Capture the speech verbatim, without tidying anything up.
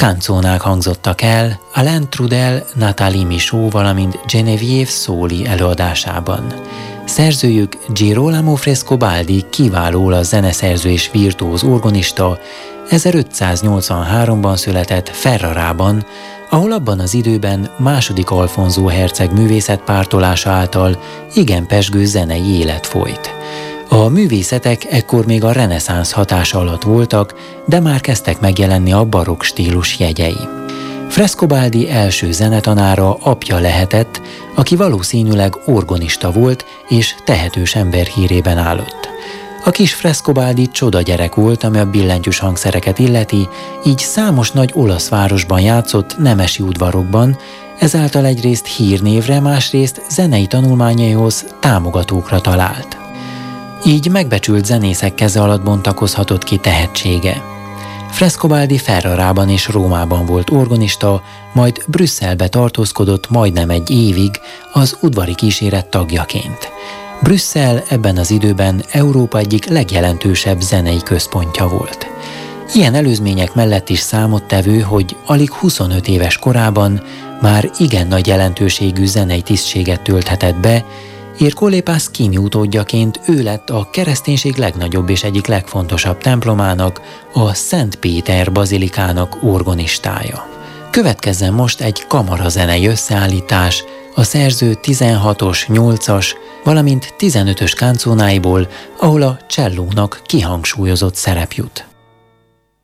Canzónák hangzottak el Alain Trudel, Nathalie Michaud, valamint Geneviève Soli előadásában. Szerzőjük Girolamo Frescobaldi kiváló olasz zeneszerző és virtuóz orgonista, ezerötszáznyolcvanháromban született Ferrarában, ahol abban az időben második Alfonso herceg művészetpártolása által igen pezsgő zenei élet folyt. A művészetek ekkor még a reneszánsz hatása alatt voltak, de már kezdtek megjelenni a barokk stílus jegyei. Frescobaldi első zenetanára apja lehetett, aki valószínűleg orgonista volt és tehetős ember hírében állott. A kis Frescobaldi csoda gyerek volt, ami a billentyűs hangszereket illeti, így számos nagy olasz városban játszott nemesi udvarokban, ezáltal egyrészt hírnévre, másrészt zenei tanulmányaihoz támogatókra talált. Így megbecsült zenészek keze alatt bontakozhatott ki tehetsége. Frescobaldi Ferrarában és Rómában volt orgonista, majd Brüsszelbe tartózkodott majdnem egy évig az udvari kíséret tagjaként. Brüsszel ebben az időben Európa egyik legjelentősebb zenei központja volt. Ilyen előzmények mellett is számottevő, hogy alig huszonöt éves korában már igen nagy jelentőségű zenei tisztséget tölthetett be, Ercole Pasquini utódjaként ő lett a kereszténység legnagyobb és egyik legfontosabb templomának, a Szent Péter bazilikának orgonistája. Következzen most egy kamarazenei összeállítás a szerző tizenhatos, nyolcas, valamint tizenötös káncónáiból, ahol a csellónak kihangsúlyozott szerep jut.